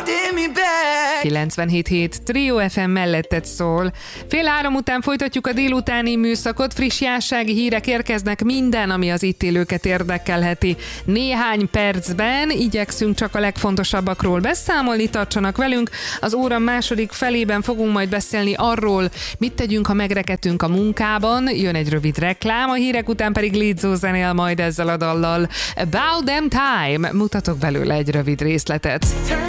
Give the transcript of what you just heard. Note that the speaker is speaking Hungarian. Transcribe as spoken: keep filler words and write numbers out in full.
kilencvenhét hét Trio ef em melletted szól. Fél három után folytatjuk a délutáni műszakot, friss jássági hírek érkeznek, minden, ami az itt élőket érdekelheti. Néhány percben igyekszünk csak a legfontosabbakról beszámolni, tartsanak velünk. Az óra második felében fogunk majd beszélni arról, mit tegyünk, ha megrekedtünk a munkában. Jön egy rövid reklám, a hírek után pedig Lizzo zenél majd ezzel a dallal. About Them Time. Mutatok belőle egy rövid részletet.